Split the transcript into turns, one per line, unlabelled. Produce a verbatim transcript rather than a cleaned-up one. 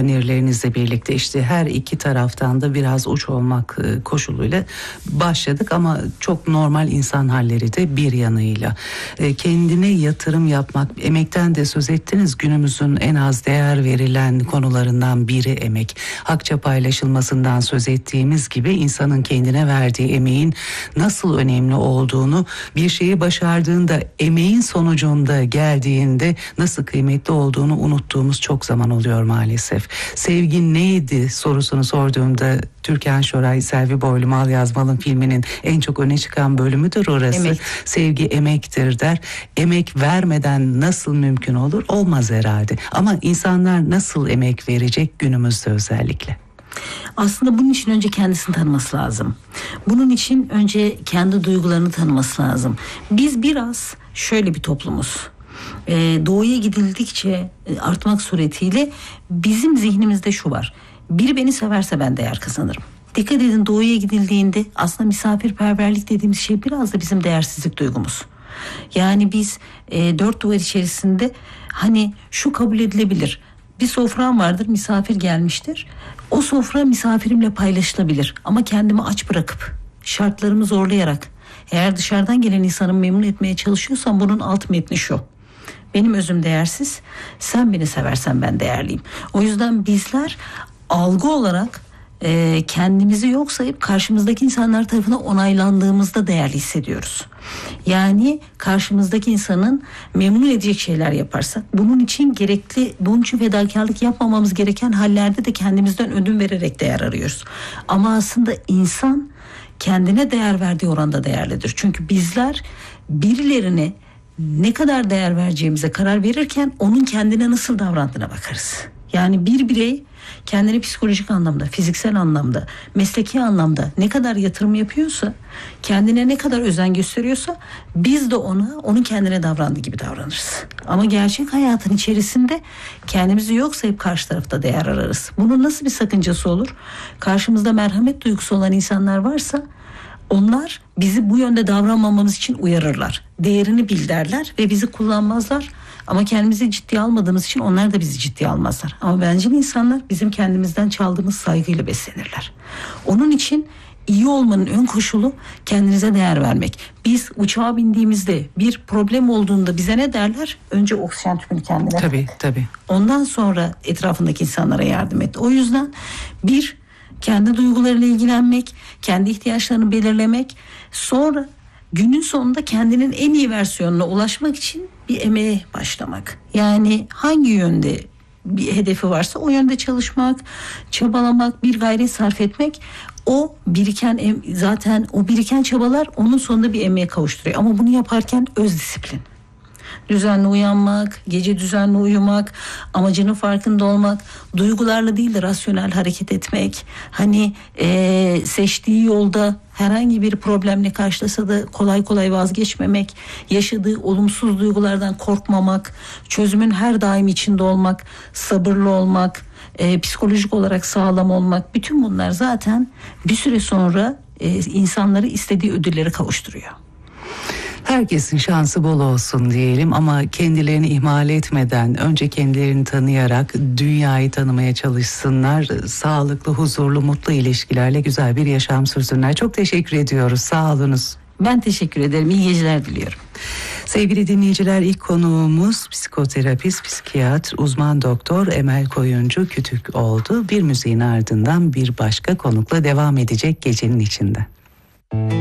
önerilerinizle birlikte işte her iki taraftan da biraz uç olmak koşuluyla başladık ama çok normal insan halleri de bir yanıyla. Kendine yatırım yapmak, emekten de söz ettiniz. Günümüzün en az değer verilen konularından biri emek. Hakça paylaşılmasından söz ettiğimiz gibi insanın kendine verdiği emeğin nasıl önemli olduğunu, bir şeyi başardığında emeğin sonucunda geldiğinde nasıl kıymetli olduğunu unuttuğumuz çok zaman oluyor maalesef. Sevgi neydi sorusunu sorduğumda Türkan Şoray, Selvi Boylum Al Yazmalım filminin en çok öne çıkan bölümüdür orası. Emek. Sevgi emektir der. Emek vermeden nasıl mümkün olur? Olmaz herhalde. Ama insanlar nasıl emek verecek günümüzde özellikle?
Aslında bunun için önce kendisini tanıması lazım. Bunun için önce kendi duygularını tanıması lazım. Biz biraz şöyle bir toplumuz. Ee, doğuya gidildikçe artmak suretiyle bizim zihnimizde şu var. Biri beni severse ben değer kazanırım. Dikkat edin, doğuya gidildiğinde aslında misafirperverlik dediğimiz şey biraz da bizim değersizlik duygumuz. Yani biz e, dört duvar içerisinde hani şu kabul edilebilir. Bir sofram vardır, misafir gelmiştir. O sofra misafirimle paylaşılabilir. Ama kendimi aç bırakıp, şartlarımı zorlayarak, eğer dışarıdan gelen insanı memnun etmeye çalışıyorsam bunun alt metni şu. Benim özüm değersiz, sen beni seversen ben değerliyim. O yüzden bizler algı olarak e, kendimizi yok sayıp karşımızdaki insanlar tarafından onaylandığımızda değerli hissediyoruz. Yani karşımızdaki insanın memnun edecek şeyler yaparsak, bunun için gerekli, bunun için fedakarlık yapmamamız gereken hallerde de kendimizden ödün vererek değer arıyoruz. Ama aslında insan kendine değer verdiği oranda değerlidir. Çünkü bizler birilerine ne kadar değer vereceğimize karar verirken onun kendine nasıl davrandığına bakarız. Yani bir birey kendine psikolojik anlamda, fiziksel anlamda, mesleki anlamda ne kadar yatırım yapıyorsa, kendine ne kadar özen gösteriyorsa biz de ona, onun kendine davrandığı gibi davranırız. Ama gerçek hayatın içerisinde kendimizi yok sayıp karşı tarafta değer ararız. Bunun nasıl bir sakıncası olur? Karşımızda merhamet duygusu olan insanlar varsa onlar bizi bu yönde davranmamamız için uyarırlar. Değerini bil derler ve bizi kullanmazlar. Ama kendimizi ciddiye almadığımız için onlar da bizi ciddiye almazlar. Ama bencil insanlar bizim kendimizden çaldığımız saygıyla beslenirler. Onun için iyi olmanın ön koşulu kendinize değer vermek. Biz uçağa bindiğimizde bir problem olduğunda bize ne derler? Önce oksijen tüpünü kendine.
Tabii tabii.
Ondan sonra etrafındaki insanlara yardım et. O yüzden bir, kendi duygularıyla ilgilenmek, kendi ihtiyaçlarını belirlemek, sonra günün sonunda kendinin en iyi versiyonuna ulaşmak için bir emeğe başlamak. Yani hangi yönde bir hedefi varsa o yönde çalışmak, çabalamak, bir gayret sarf etmek. O biriken zaten o biriken çabalar onun sonunda bir emeğe kavuşturuyor. Ama bunu yaparken öz disiplin. Düzenli uyanmak, gece düzenli uyumak, amacının farkında olmak, duygularla değil de rasyonel hareket etmek. Hani e, seçtiği yolda herhangi bir problemle karşılasa da kolay kolay vazgeçmemek, yaşadığı olumsuz duygulardan korkmamak, çözümün her daim içinde olmak, sabırlı olmak, e, psikolojik olarak sağlam olmak. Bütün bunlar zaten bir süre sonra e, insanları istediği ödülleri kavuşturuyor.
Herkesin şansı bol olsun diyelim ama kendilerini ihmal etmeden önce kendilerini tanıyarak dünyayı tanımaya çalışsınlar. Sağlıklı, huzurlu, mutlu ilişkilerle güzel bir yaşam sürsünler. Çok teşekkür ediyoruz. Sağ olunuz.
Ben teşekkür ederim. İyi geceler diliyorum.
Sevgili dinleyiciler, ilk konuğumuz psikoterapist, psikiyatr, uzman doktor Emel Koyuncu Kütük oldu. Bir müziğin ardından bir başka konukla devam edecek gecenin içinde.